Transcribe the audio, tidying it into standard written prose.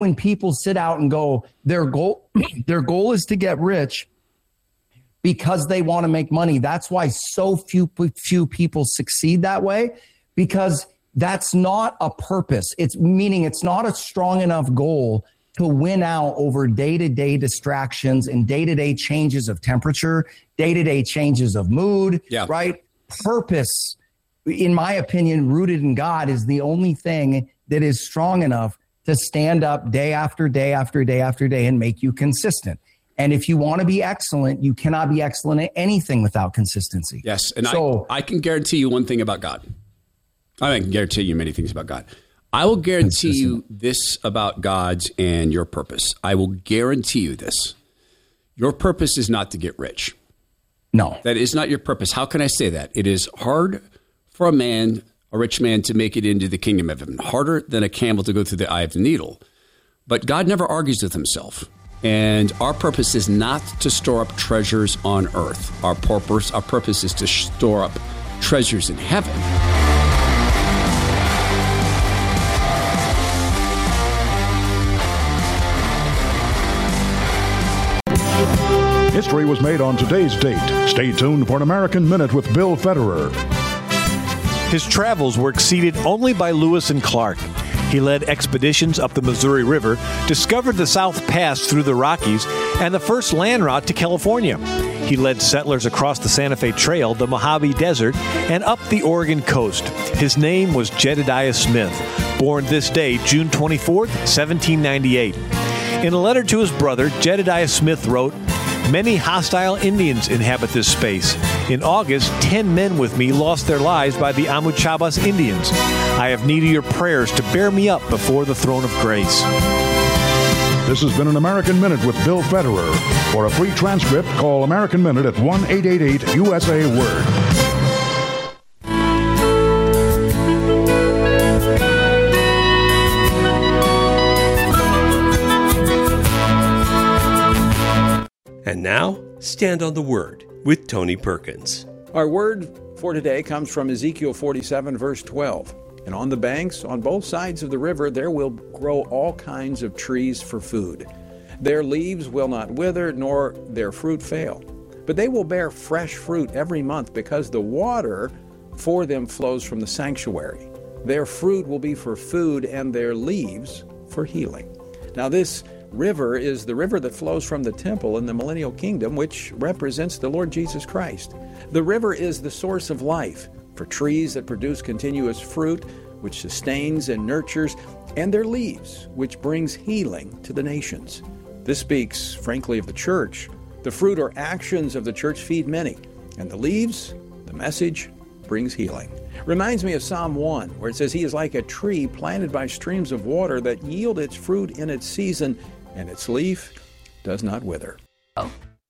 when people sit out and go, their goal is to get rich because they want to make money. That's why so few people succeed that way, because that's not a purpose. It's not a strong enough goal to win out over day-to-day distractions and day-to-day changes of temperature, day-to-day changes of mood, right? Purpose, in my opinion, rooted in God, is the only thing that is strong enough to stand up day after day after day after day and make you consistent. And if you want to be excellent, you cannot be excellent at anything without consistency. Yes, and so, I can guarantee you one thing about God. I can guarantee you many things about God. I will guarantee you this about God's and your purpose. I will guarantee you this. Your purpose is not to get rich. No. That is not your purpose. How can I say that? It is hard for a rich man, to make it into the kingdom of heaven. Harder than a camel to go through the eye of the needle. But God never argues with himself. And our purpose is not to store up treasures on earth. Our purpose is to store up treasures in heaven. History was made on today's date. Stay tuned for an American Minute with Bill Federer. His travels were exceeded only by Lewis and Clark. He led expeditions up the Missouri River, discovered the South Pass through the Rockies, and the first land route to California. He led settlers across the Santa Fe Trail, the Mojave Desert, and up the Oregon coast. His name was Jedediah Smith, born this day, June 24th, 1798. In a letter to his brother, Jedediah Smith wrote, "Many hostile Indians inhabit this space. In August, 10 men with me lost their lives by the Amuchabas Indians. I have need of your prayers to bear me up before the throne of grace." This has been an American Minute with Bill Federer. For a free transcript, call American Minute at 1-888-USA-WORD. And now, Stand on the Word with Tony Perkins. Our word for today comes from Ezekiel 47, verse 12. "And on the banks, on both sides of the river, there will grow all kinds of trees for food. Their leaves will not wither, nor their fruit fail. But they will bear fresh fruit every month, because the water for them flows from the sanctuary. Their fruit will be for food, and their leaves for healing." Now this river is the river that flows from the temple in the millennial kingdom, which represents the Lord Jesus Christ. The river is the source of life for trees that produce continuous fruit, which sustains and nurtures, and their leaves, which brings healing to the nations. This speaks, frankly, of the church. The fruit or actions of the church feed many, and the leaves, the message, brings healing. Reminds me of Psalm 1, where it says, "He is like a tree planted by streams of water that yield its fruit in its season, and its leaf does not wither."